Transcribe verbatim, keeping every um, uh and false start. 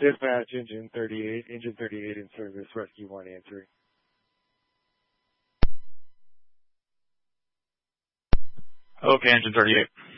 Dispatch, Engine thirty-eight. Engine thirty-eight in service. Rescue one answering. Okay, Engine thirty-eight.